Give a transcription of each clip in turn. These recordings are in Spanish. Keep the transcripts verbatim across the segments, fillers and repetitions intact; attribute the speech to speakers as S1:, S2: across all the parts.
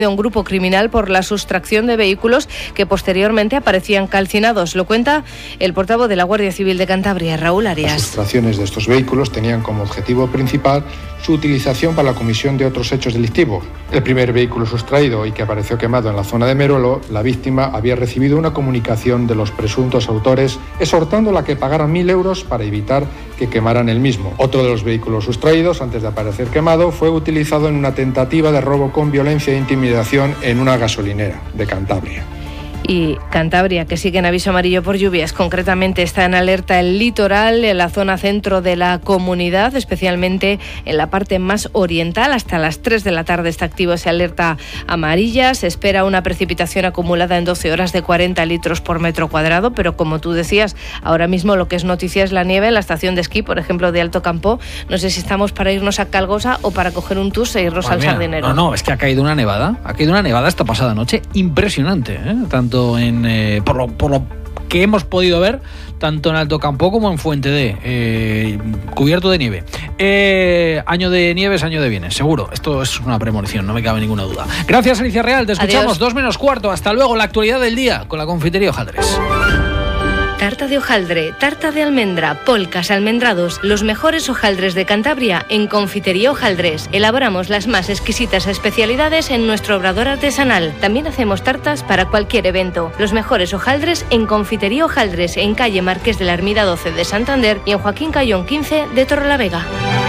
S1: de un grupo criminal por la sustracción de vehículos que posteriormente aparecían calcinados. Lo cuenta el portavoz de la Guardia Civil de Cantabria, Raúl Arias.
S2: Las sustracciones de estos vehículos tenían como objetivo principal su utilización para la comisión de otros hechos delictivos. El primer vehículo sustraído y que apareció quemado en la zona de Meruelo, la víctima había recibido una comunicación de los presuntos autores exhortándola a que pagaran mil euros para evitar que quemaran el mismo. Otro de los vehículos sustraídos, antes de aparecer quemado, fue utilizado en una tentativa de robo con violencia e intimidación en una gasolinera de Cantabria.
S1: Y Cantabria, que sigue en aviso amarillo por lluvias. Concretamente está en alerta el litoral, en la zona centro de la comunidad, especialmente en la parte más oriental. Hasta las tres de la tarde está activo esa alerta amarilla. Se espera una precipitación acumulada en doce horas de cuarenta litros por metro cuadrado, pero como tú decías, ahora mismo lo que es noticia es la nieve en la estación de esquí, por ejemplo, de Alto Campo. No sé si estamos para irnos a Calgosa o para coger un tour e irnos
S3: pues
S1: al
S3: mira,
S1: Sardinero.
S3: No, no, es que ha caído una nevada. Ha caído una nevada esta pasada noche impresionante, ¿eh? Tanto en eh, por, lo, por lo que hemos podido ver, tanto en Alto Campo como en Fuente D, eh, cubierto de nieve. Eh, año de nieves, año de bienes, seguro. Esto es una premonición, no me cabe ninguna duda. Gracias, Alicia Real, te escuchamos. Adiós. Dos menos cuarto, hasta luego. La actualidad del día con la confitería Hojaldres.
S1: Tarta de hojaldre, tarta de almendra, polcas, almendrados, los mejores hojaldres de Cantabria en Confitería Hojaldres. Elaboramos las más exquisitas especialidades en nuestro obrador artesanal. También hacemos tartas para cualquier evento. Los mejores hojaldres en Confitería Hojaldres, en calle Marqués de la Ermida doce de Santander y en Joaquín Cayón quince de Torrelavega.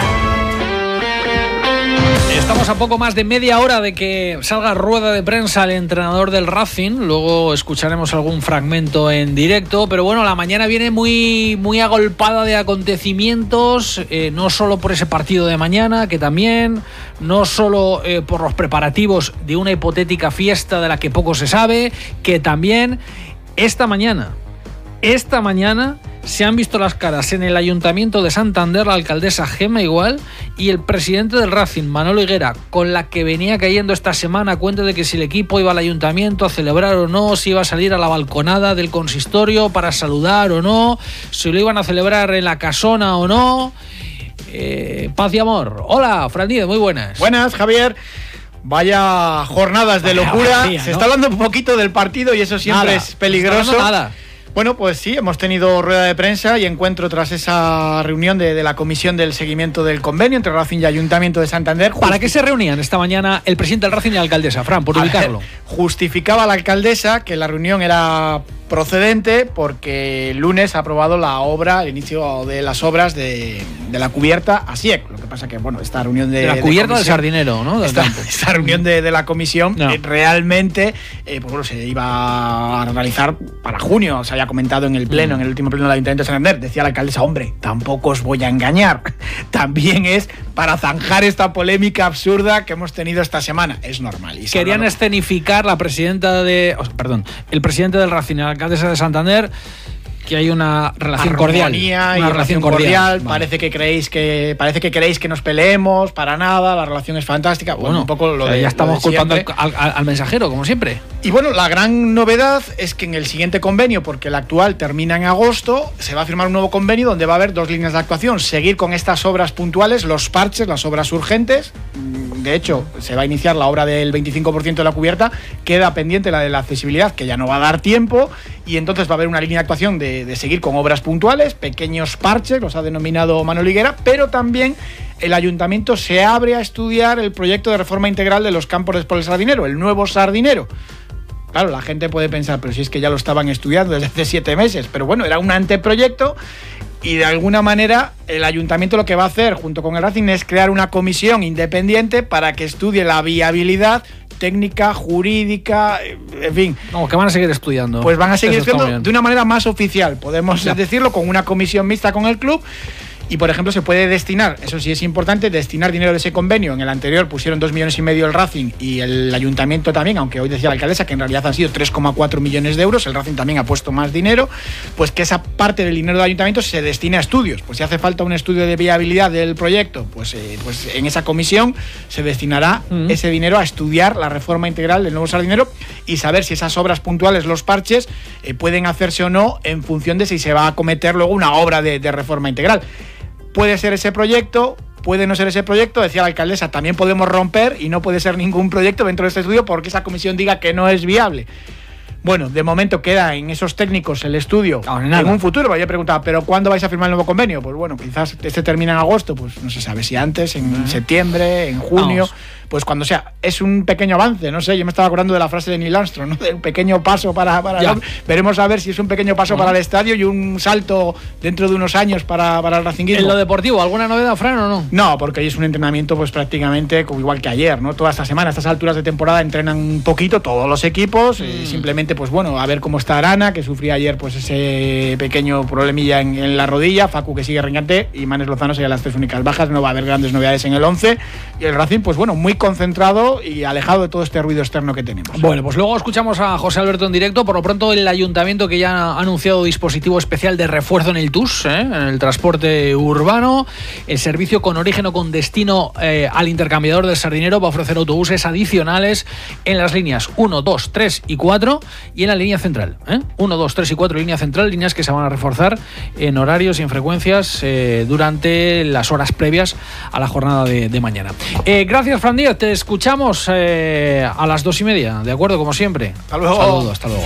S3: Estamos a poco más de media hora de que salga rueda de prensa el entrenador del Racing. Luego escucharemos algún fragmento en directo. Pero bueno, la mañana viene muy, muy agolpada de acontecimientos. Eh, no solo por ese partido de mañana, que también. No solo eh, por los preparativos de una hipotética fiesta de la que poco se sabe. Que también esta mañana, esta mañana... se han visto las caras en el Ayuntamiento de Santander, la alcaldesa Gemma Igual y el presidente del Racing, Manolo Higuera, con la que venía cayendo esta semana a cuenta de que si el equipo iba al Ayuntamiento a celebrar o no, si iba a salir a la balconada del consistorio para saludar o no, si lo iban a celebrar en la casona o no. Eh, paz y amor. Hola, Fran Díez, muy buenas.
S4: Buenas, Javier. Vaya jornadas de locura.
S3: Vaya, ¿no?
S4: Se está hablando un poquito del partido y eso siempre
S3: nada,
S4: es peligroso.
S3: Nada.
S4: Bueno, pues sí, hemos tenido rueda de prensa y encuentro tras esa reunión de, de la Comisión del Seguimiento del Convenio entre Racing y Ayuntamiento de Santander.
S3: ¿Para qué se reunían esta mañana el presidente del Racing y la alcaldesa, Fran, por ubicarlo?
S4: Ver, justificaba la alcaldesa que la reunión era procedente porque el lunes ha aprobado la obra, el inicio de las obras de, de la cubierta a SIEC. Lo que pasa que, bueno, esta reunión de...
S3: De la cubierta de del Sardinero, ¿no? Del
S4: esta, esta reunión de, de la comisión no. eh, realmente eh, pues bueno, se iba a realizar para junio. Se había comentado en el pleno, mm. en el último pleno del Ayuntamiento de Santander. Decía la alcaldesa, hombre, tampoco os voy a engañar. También es para zanjar esta polémica absurda que hemos tenido esta semana. Es normal. Y
S3: Querían hablado... escenificar la presidenta de... Oh, perdón, el presidente del Racing, la alcaldesa de Santander, que hay una relación
S4: Armonía
S3: cordial. Una
S4: y relación, relación cordial. cordial.
S3: Vale.
S4: Parece que creéis que parece que queréis que nos peleemos, para nada, la relación es fantástica. Bueno, bueno un poco lo de,
S3: ya estamos
S4: lo de
S3: culpando al, al, al mensajero, como siempre.
S4: Y bueno, la gran novedad es que en el siguiente convenio, porque el actual termina en agosto, se va a firmar un nuevo convenio donde va a haber dos líneas de actuación. Seguir con estas obras puntuales, los parches, las obras urgentes. De hecho, se va a iniciar la obra del veinticinco por ciento de la cubierta. Queda pendiente la de la accesibilidad, que ya no va a dar tiempo. Y entonces va a haber una línea de actuación de, de seguir con obras puntuales, pequeños parches, los ha denominado Manolo Higuera, pero también el Ayuntamiento se abre a estudiar el proyecto de reforma integral de los campos de Espol Sardinero, el nuevo Sardinero. Claro, la gente puede pensar, pero si es que ya lo estaban estudiando desde hace siete meses, pero bueno, era un anteproyecto y de alguna manera el Ayuntamiento lo que va a hacer junto con el Racing es crear una comisión independiente para que estudie la viabilidad técnica, jurídica, en fin.
S3: No, que van a seguir estudiando.
S4: Pues van a seguir Eso estudiando de una manera más oficial, podemos ya. decirlo, con una comisión mixta con el club. Y, por ejemplo, se puede destinar, eso sí es importante, destinar dinero de ese convenio. En el anterior pusieron dos millones y medio el Racing y el Ayuntamiento también, aunque hoy decía la alcaldesa que en realidad han sido tres coma cuatro millones de euros. El Racing también ha puesto más dinero. Pues que esa parte del dinero del Ayuntamiento se destine a estudios. Pues si hace falta un estudio de viabilidad del proyecto, pues, eh, pues en esa comisión se destinará uh-huh. ese dinero a estudiar la reforma integral del nuevo Sardinero y saber si esas obras puntuales, los parches, eh, pueden hacerse o no en función de si se va a acometer luego una obra de, de reforma integral. Puede ser ese proyecto, puede no ser ese proyecto, decía la alcaldesa, también podemos romper y no puede ser ningún proyecto dentro de este estudio porque esa comisión diga que no es viable. Bueno, de momento queda en esos técnicos el estudio no, en un futuro. Yo he preguntado, ¿pero cuándo vais a firmar el nuevo convenio? Pues bueno, quizás este termina en agosto, pues no se sabe si antes, en uh-huh. septiembre, en junio, Vamos. pues cuando sea. Es un pequeño avance, no sé, yo me estaba acordando de la frase de Neil Armstrong, ¿no? De un pequeño paso para... para el, veremos a ver si es un pequeño paso uh-huh. para el estadio y un salto dentro de unos años para, para el racinguismo.
S3: ¿En lo deportivo alguna novedad, Fran, o no?
S4: No, porque hoy es un entrenamiento pues prácticamente igual que ayer, ¿no? Toda esta semana, a estas alturas de temporada entrenan un poquito todos los equipos, mm. eh, simplemente pues bueno, a ver cómo está Arana, que sufría ayer pues ese pequeño problemilla en, en la rodilla, Facu que sigue rengante y Manes Lozano serían las tres únicas bajas, no va a haber grandes novedades en el once y el Racing pues bueno, muy concentrado y alejado de todo este ruido externo que tenemos.
S3: Bueno, pues luego escuchamos a José Alberto en directo. Por lo pronto el ayuntamiento que ya ha anunciado dispositivo especial de refuerzo en el T U S, ¿eh? en el transporte urbano, el servicio con origen o con destino eh, al intercambiador del Sardinero va a ofrecer autobuses adicionales en las líneas uno, dos, tres y cuatro y en la línea central. ¿eh? uno, dos, tres y cuatro línea central, líneas que se van a reforzar en horarios y en frecuencias eh, durante las horas previas a la jornada de, de mañana. Eh, gracias, Fran Díaz. Te escuchamos eh, a las dos y media, ¿de acuerdo? Como siempre.
S4: Hasta luego.
S3: Saludos, hasta luego.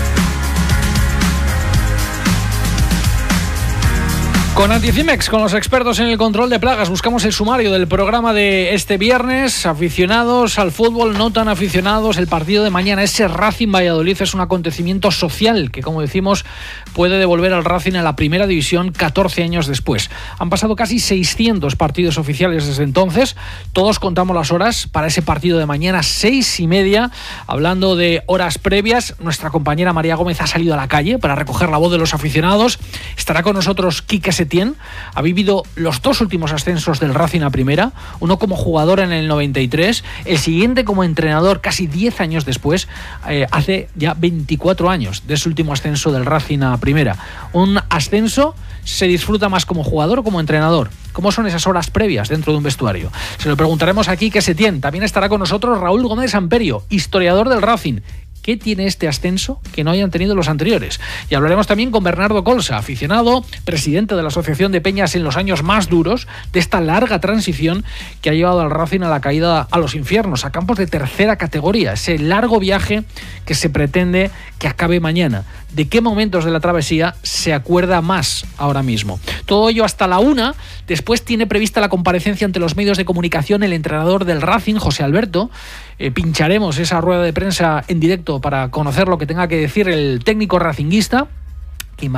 S3: Con Anticimex, con los expertos en el control de plagas, buscamos el sumario del programa de este viernes. Aficionados al fútbol, no tan aficionados, el partido de mañana, ese Racing Valladolid, es un acontecimiento social que, como decimos, puede devolver al Racing a la primera división catorce años después. Han pasado casi seiscientos partidos oficiales desde entonces. Todos contamos las horas para ese partido de mañana, seis y media. Hablando de horas previas, nuestra compañera María Gómez ha salido a la calle para recoger la voz de los aficionados. Estará con nosotros Quique Setién. Ha vivido los dos últimos ascensos del Racing a primera, uno como jugador en el noventa y tres, el siguiente como entrenador casi diez años después, eh, hace ya veinticuatro años de ese último ascenso del Racing a primera. Un ascenso se disfruta más como jugador o como entrenador. ¿Cómo son esas horas previas dentro de un vestuario? Se lo preguntaremos aquí, Quique Setién. También estará con nosotros Raúl Gómez Amperio, historiador del Racing. ¿Qué tiene este ascenso que no hayan tenido los anteriores? Y hablaremos también con Bernardo Colsa, aficionado, presidente de la Asociación de Peñas en los años más duros de esta larga transición que ha llevado al Racing a la caída a los infiernos, a campos de tercera categoría, ese largo viaje que se pretende que acabe mañana. ¿De qué momentos de la travesía se acuerda más ahora mismo? Todo ello hasta la una. Después tiene prevista la comparecencia ante los medios de comunicación el entrenador del Racing, José Alberto. Eh, pincharemos esa rueda de prensa en directo para conocer lo que tenga que decir el técnico racinguista.